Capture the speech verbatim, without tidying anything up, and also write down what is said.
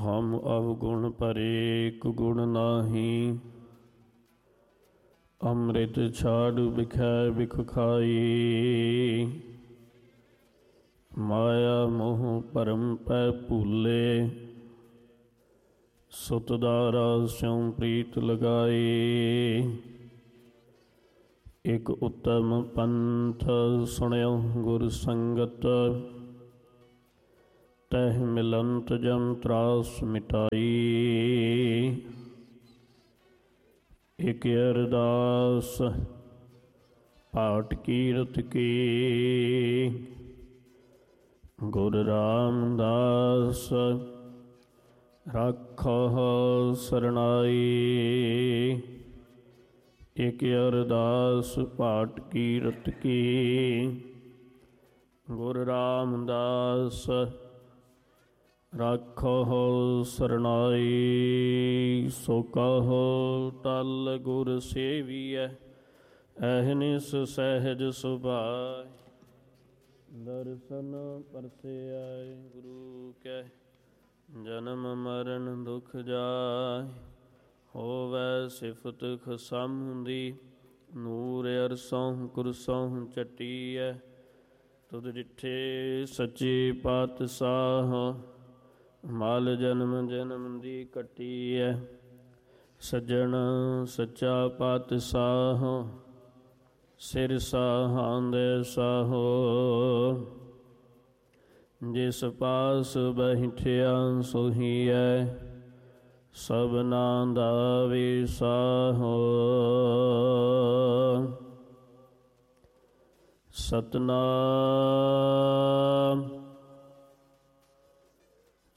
ਹਮ ਅਵਗੁਣ ਭਰੇ ਕੁਗੁਣ ਨਾਹੀ। ਅੰਮ੍ਰਿਤ ਛਾੜ ਬਿਖੈ ਬਿਖ ਖਾਈ। ਮਾਇਆ ਮੋਹ ਭਰਮ ਪੈ ਭੂਲੇ। ਸੁਤ ਦਾਰਾ ਸਿਉ ਪ੍ਰੀਤ ਲਗਾਈ। ਇਕ ਉਤਮ ਪੰਥ ਸੁਣਿਓ ਗੁਰ ਸੰਗਤ। ਤਹਿ ਮਿਲੰਤ ਜਮ ਤਰਾਸ ਮਿਟਾਈ। ਇਕ ਅਰਦਾਸ ਪਾਠ ਕੀਰਤ ਕੀ। ਗੁਰ ਰਾਮਦਾਸ ਰਾਖਹੁ ਸਰਨਾਈ। ਇਕ ਅਰਦਾਸ ਪਾਠ ਕੀਰਤ ਕੀ। ਗੁਰ ਰਾਮਦਾਸ ਰਾਖਹੁ ਸਰਨਾਈ। ਸੋ ਕਹੋ ਟਲ ਗੁਰ ਸੇਵੀਐ। ਅਹਨਿਸ ਸਹਿਜ ਸੁਭਾਇ। ਦਰਸ਼ਨ ਪਰਸੈ ਗੁਰੂ ਕੈ। ਜਨਮ ਮਰਨ ਦੁਖ ਜਾਇ। ਹੋਵੈ ਸਿਫਤ ਖਸਮ ਦੀ। ਨੂਰ ਅਰਸੋਂ ਕੁਰਸੋਂ ਚੱਟੀਐ। ਤੁਧ ਡਿਠੇ ਸੱਚੇ ਪਾਤਸ਼ਾਹ। ਮਲ ਜਨਮ ਜਨਮ ਦੀ ਕੱਟੀਐ। ਸੱਜਣ ਸੱਚਾ ਪਾਤਸ਼ਾਹ। ਸਿਰ ਸਾਹਾਂਦੇ ਸਾਹੋ। ਜਿਸ ਪਾਸ ਬੈਠਿਆ ਸੋਹੀਐ। ਸਭਨਾ ਦਾ ਵਿਸਾਹੋ। ਸਤਨਾਮ